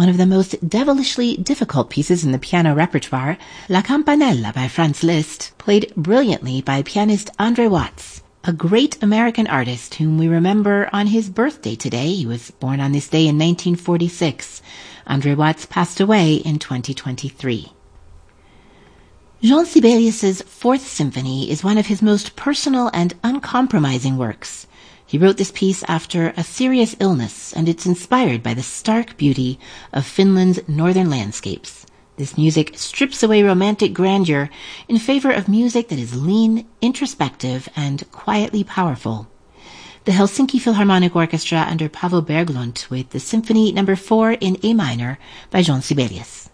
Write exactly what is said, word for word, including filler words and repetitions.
One of the most devilishly difficult pieces in the piano repertoire, La Campanella by Franz Liszt, played brilliantly by pianist Andre Watts, a great American artist whom we remember on his birthday today. He was born on this day in nineteen forty-six. Andre Watts passed away in twenty twenty-three. Jean Sibelius's Fourth Symphony is one of his most personal and uncompromising works. He wrote this piece after a serious illness, and it's inspired by the stark beauty of Finland's northern landscapes. This music strips away romantic grandeur in favor of music that is lean, introspective, and quietly powerful. The Helsinki Philharmonic Orchestra under Paavo Berglund with the Symphony number four in A minor by Jean Sibelius.